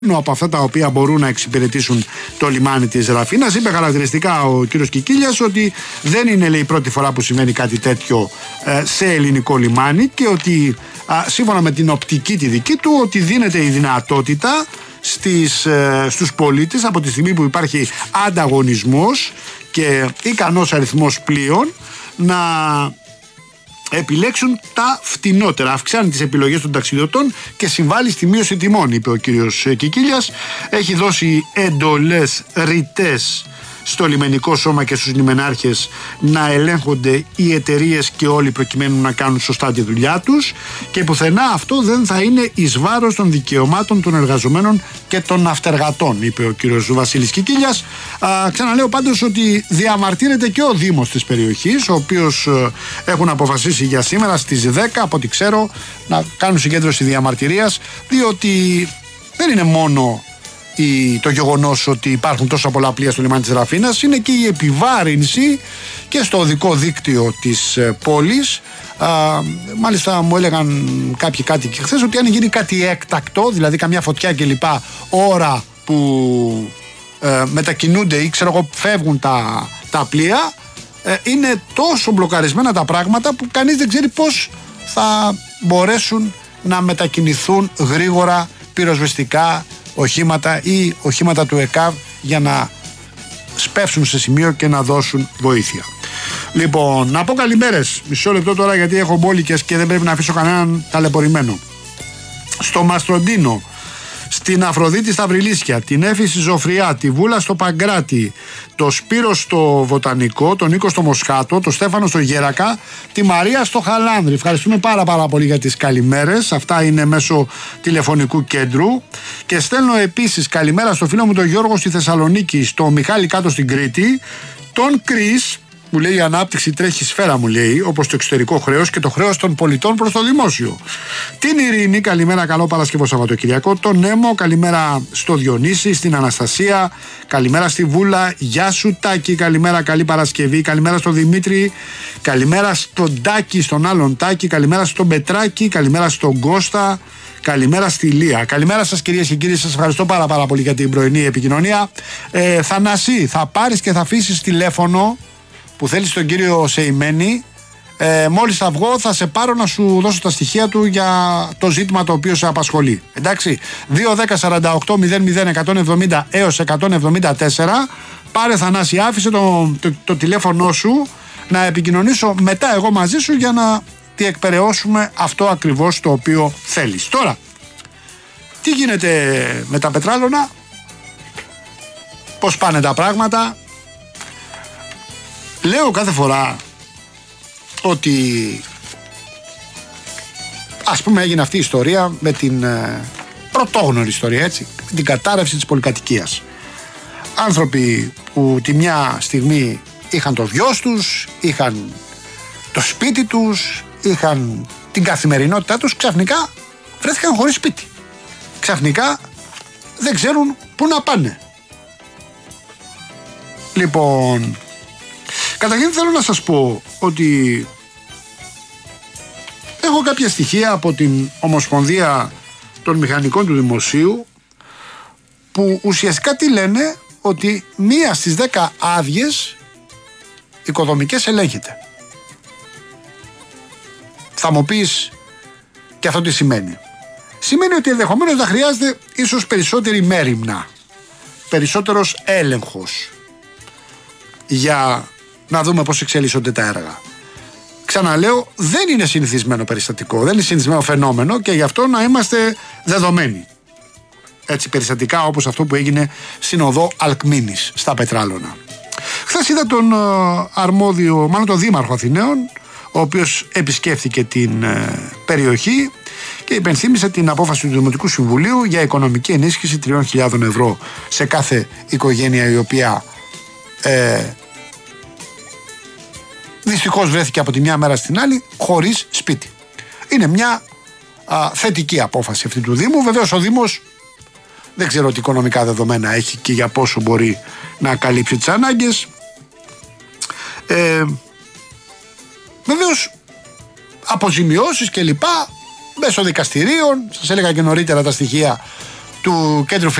από αυτά τα οποία μπορούν να εξυπηρετήσουν το λιμάνι της Ραφίνας. Είπε χαρακτηριστικά ο κύριος Κικίλιας ότι δεν είναι, λέει, η πρώτη φορά που συμβαίνει κάτι τέτοιο σε ελληνικό λιμάνι και ότι σύμφωνα με την οπτική τη δική του ότι δίνεται η δυνατότητα στους πολίτες από τη στιγμή που υπάρχει ανταγωνισμός και ικανός αριθμός πλοίων να επιλέξουν τα φτηνότερα. Αυξάνει τις επιλογές των ταξιδιωτών και συμβάλλει στη μείωση τιμών, είπε ο κύριος Κικίλιας. Έχει δώσει εντολές ρητές στο λιμενικό σώμα και στους λιμενάρχες να ελέγχονται οι εταιρείες και όλοι προκειμένου να κάνουν σωστά τη δουλειά τους και πουθενά αυτό δεν θα είναι εις βάρος των δικαιωμάτων των εργαζομένων και των ναυτεργατών, είπε ο κύριος Βασίλης Κικίλιας. Ξαναλέω πάντως ότι διαμαρτύρεται και ο Δήμος της περιοχής, ο οποίος έχουν αποφασίσει για σήμερα στις 10 από ό,τι ξέρω να κάνουν συγκέντρωση διαμαρτυρίας, διότι δεν είναι μόνο το γεγονός ότι υπάρχουν τόσα πολλά πλοία στο λιμάνι της Ραφίνας, είναι και η επιβάρυνση και στο οδικό δίκτυο της πόλης. Μάλιστα μου έλεγαν κάποιοι κάτοικοι χθες ότι αν γίνει κάτι έκτακτο, δηλαδή καμιά φωτιά κλπ, ώρα που μετακινούνται ή ξέρω εγώ φεύγουν τα πλοία, είναι τόσο μπλοκαρισμένα τα πράγματα που κανείς δεν ξέρει πώς θα μπορέσουν να μετακινηθούν γρήγορα πυροσβεστικά οχήματα ή οχήματα του ΕΚΑΒ για να σπεύσουν σε σημείο και να δώσουν βοήθεια. Λοιπόν, να πω καλημέρες, μισό λεπτό τώρα γιατί έχω μπόλικες και δεν πρέπει να αφήσω κανέναν ταλαιπωρημένο. Στο Μαστροντίνο, στην Αφροδίτη στα Βρυλίσια, την Έφη στη Ζωφριά, τη Βούλα στο Παγκράτη, το Σπύρο στο Βοτανικό, τον Νίκο στο Μοσχάτο, το Στέφανο στο Γέρακα, τη Μαρία στο Χαλάνδρη. Ευχαριστούμε πάρα πολύ για τις καλημέρες. Αυτά είναι μέσω τηλεφωνικού κέντρου. Και στέλνω επίσης καλημέρα στο φίλο μου τον Γιώργο στη Θεσσαλονίκη, στο Μιχάλη κάτω στην Κρήτη, τον Κρίς, που λέει η ανάπτυξη τρέχει σφαίρα, μου λέει, όπως το εξωτερικό χρέος και το χρέος των πολιτών προς το δημόσιο. Την Ειρήνη, καλημέρα, καλό Παρασκευό Σαββατοκυριακό. Τον Νέμο, καλημέρα στο Διονύση, στην Αναστασία, καλημέρα στη Βούλα, γεια σου Τάκη, καλημέρα, καλή Παρασκευή, καλημέρα στο Δημήτρη, καλημέρα στον Τάκη, στον άλλον Τάκη, καλημέρα στον Πετράκη, καλημέρα στον Κώστα. Καλημέρα στη Λία. Καλημέρα σας κυρίες και κύριοι. Σας ευχαριστώ πάρα πολύ για την πρωινή επικοινωνία. Θανάση, θα πάρεις και θα αφήσεις τηλέφωνο που θέλεις τον κύριο Σεϊμένη. Μόλις θα βγω θα σε πάρω να σου δώσω τα στοιχεία του για το ζήτημα το οποίο σε απασχολεί. Εντάξει, 2-10-48-00-170 έως 174. Πάρε Θανάση, άφησε το τηλέφωνο σου να επικοινωνήσω μετά εγώ μαζί σου για να διεκπεραιώσουμε αυτό ακριβώς το οποίο θέλεις. Τώρα, τι γίνεται με τα πετράλωνα, πώς πάνε τα πράγματα. Λέω κάθε φορά ότι ας πούμε έγινε αυτή η ιστορία με την πρωτόγνωρη ιστορία, έτσι, την κατάρρευση της πολυκατοικίας. Άνθρωποι που τη μια στιγμή είχαν το γιος τους, είχαν το σπίτι τους, είχαν την καθημερινότητά τους, ξαφνικά βρέθηκαν χωρίς σπίτι. Ξαφνικά δεν ξέρουν πού να πάνε. Λοιπόν, καταρχήν θέλω να σας πω ότι έχω κάποια στοιχεία από την Ομοσπονδία των Μηχανικών του Δημοσίου που ουσιαστικά τι λένε, ότι 1 στις 10 άδειες οικοδομικές ελέγχεται. Θα μου πεις και αυτό τι σημαίνει. Σημαίνει ότι ενδεχομένως να χρειάζεται ίσως περισσότερη μέριμνα, περισσότερος έλεγχος για να δούμε πώς εξελίσσονται τα έργα. Ξαναλέω, δεν είναι συνηθισμένο περιστατικό, δεν είναι συνηθισμένο φαινόμενο και γι' αυτό να είμαστε δεδομένοι. Έτσι περιστατικά όπως αυτό που έγινε στην οδό Αλκμίνης στα Πετράλωνα. Χθες είδα τον αρμόδιο, μάλλον τον Δήμαρχο Αθηναίων, ο οποίος επισκέφθηκε την περιοχή και υπενθύμισε την απόφαση του Δημοτικού Συμβουλίου για οικονομική ενίσχυση 3.000 ευρώ σε κάθε οικογένεια η οποία δυστυχώς βρέθηκε από τη μια μέρα στην άλλη χωρίς σπίτι. Είναι μια θετική απόφαση αυτή του Δήμου. Βεβαίως ο Δήμος δεν ξέρω τι οικονομικά δεδομένα έχει και για πόσο μπορεί να καλύψει τις ανάγκες. Βεβαίως αποζημιώσεις και λοιπά μέσω δικαστηρίων. Σας έλεγα και νωρίτερα τα στοιχεία του Κέντρου